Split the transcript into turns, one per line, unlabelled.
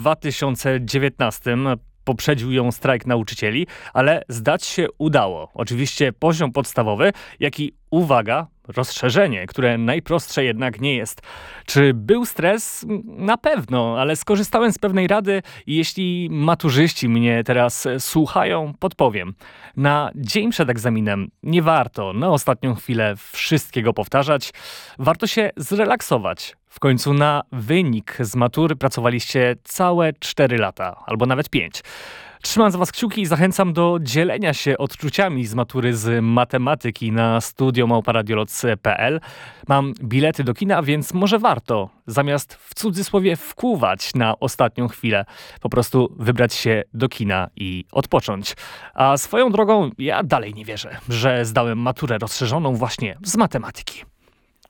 2019 poprzedził ją strajk nauczycieli, ale zdać się udało. Oczywiście poziom podstawowy, jak i uwaga, rozszerzenie, które najprostsze jednak nie jest. Czy był stres? Na pewno, ale skorzystałem z pewnej rady i jeśli maturzyści mnie teraz słuchają, podpowiem. Na dzień przed egzaminem nie warto na ostatnią chwilę wszystkiego powtarzać. Warto się zrelaksować. W końcu na wynik z matury pracowaliście całe 4 lata, albo nawet 5. Trzymam za was kciuki i zachęcam do dzielenia się odczuciami z matury z matematyki na studio@radioloc.pl. Mam bilety do kina, więc może warto, zamiast w cudzysłowie wkuwać na ostatnią chwilę, po prostu wybrać się do kina i odpocząć. A swoją drogą, ja dalej nie wierzę, że zdałem maturę rozszerzoną właśnie z matematyki.